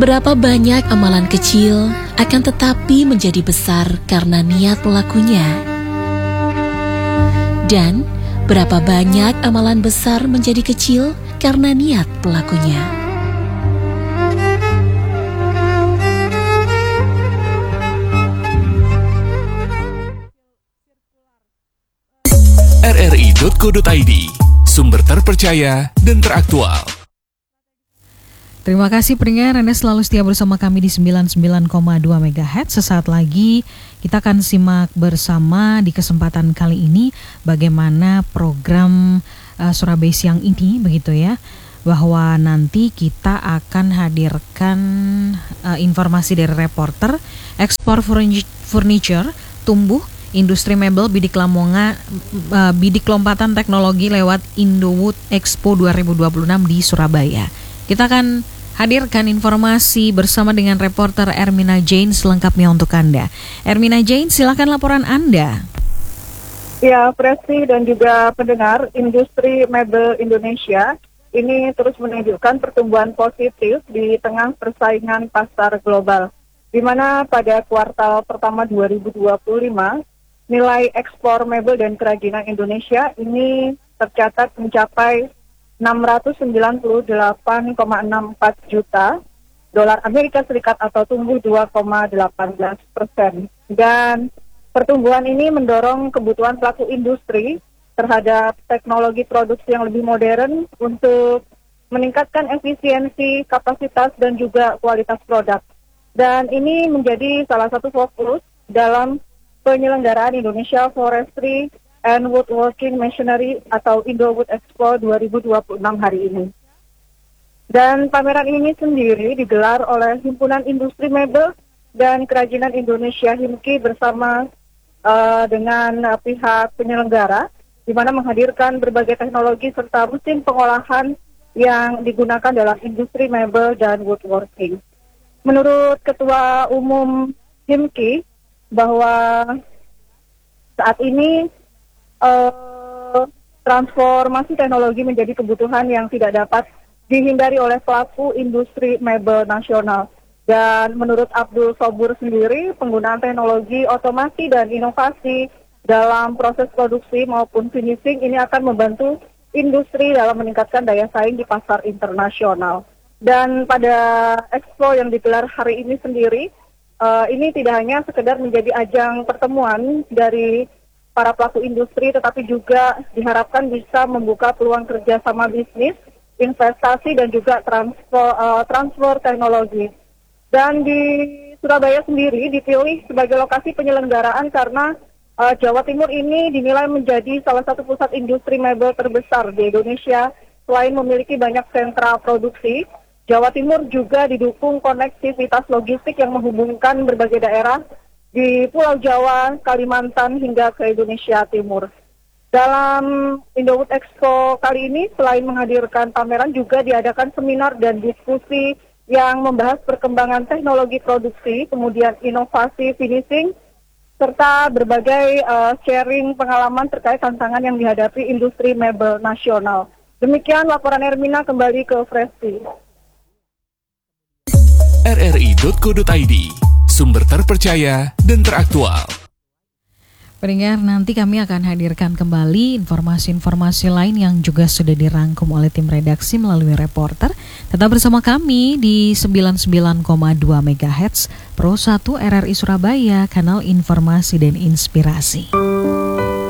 Berapa banyak amalan kecil akan tetapi menjadi besar karena niat pelakunya. Dan berapa banyak amalan besar menjadi kecil karena niat pelakunya. rri.co.id, sumber terpercaya dan teraktual. Terima kasih pendengar, Anda selalu setia bersama kami di 99,2 MHz. Sesaat lagi kita akan simak bersama di kesempatan kali ini bagaimana program Surabaya Siang ini, begitu ya. Bahwa nanti kita akan hadirkan informasi dari reporter ekspor furniture tumbuh, industri mebel bidik lompatan teknologi lewat Indowood Expo 2026 di Surabaya. Kita akan hadirkan informasi bersama dengan reporter Ermina Jane selengkapnya untuk Anda. Ermina Jane, silakan laporan Anda. Ya, Presi dan juga pendengar, industri mebel Indonesia ini terus menunjukkan pertumbuhan positif di tengah persaingan pasar global, di mana pada kuartal pertama 2025, nilai ekspor mebel dan kerajinan Indonesia ini tercatat mencapai 698,64 juta dolar Amerika Serikat atau tumbuh 2,18%. Dan pertumbuhan ini mendorong kebutuhan pelaku industri terhadap teknologi produksi yang lebih modern untuk meningkatkan efisiensi, kapasitas, dan juga kualitas produk. Dan ini menjadi salah satu fokus dalam penyelenggaraan Indonesia Forestry and Woodworking Machinery atau Indowood Expo 2026 hari ini. Dan pameran ini sendiri digelar oleh Himpunan Industri Mebel dan Kerajinan Indonesia HIMKI bersama dengan pihak penyelenggara, di mana menghadirkan berbagai teknologi serta mesin pengolahan yang digunakan dalam industri mebel dan woodworking. Menurut Ketua Umum HIMKI, bahwa saat ini transformasi teknologi menjadi kebutuhan yang tidak dapat dihindari oleh pelaku industri mebel nasional. Dan menurut Abdul Sobur sendiri, penggunaan teknologi otomasi dan inovasi dalam proses produksi maupun finishing ini akan membantu industri dalam meningkatkan daya saing di pasar internasional. Dan pada expo yang digelar hari ini sendiri, ini tidak hanya sekedar menjadi ajang pertemuan dari para pelaku industri, tetapi juga diharapkan bisa membuka peluang kerjasama bisnis, investasi, dan juga transfer teknologi. Dan di Surabaya sendiri dipilih sebagai lokasi penyelenggaraan karena Jawa Timur ini dinilai menjadi salah satu pusat industri mebel terbesar di Indonesia. Selain memiliki banyak sentra produksi, Jawa Timur juga didukung konektivitas logistik yang menghubungkan berbagai daerah di Pulau Jawa, Kalimantan, hingga ke Indonesia Timur. Dalam Indowood Expo kali ini, selain menghadirkan pameran, juga diadakan seminar dan diskusi yang membahas perkembangan teknologi produksi, kemudian inovasi finishing, serta berbagai sharing pengalaman terkait tantangan yang dihadapi industri mebel nasional. Demikian laporan Ermina, kembali ke Fresti. rri.co.id, sumber terpercaya dan teraktual. Pendengar, nanti kami akan hadirkan kembali informasi-informasi lain yang juga sudah dirangkum oleh tim redaksi melalui reporter. Tetap bersama kami di 99,2 MHz Pro 1 RRI Surabaya, kanal informasi dan inspirasi.